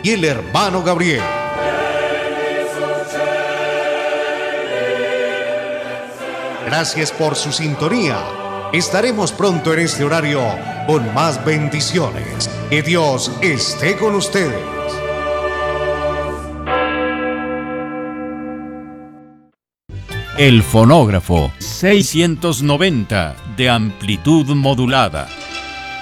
y el hermano Gabriel. Gracias por su sintonía. Estaremos pronto en este horario con más bendiciones. Que Dios esté con ustedes. El fonógrafo 690 de amplitud modulada.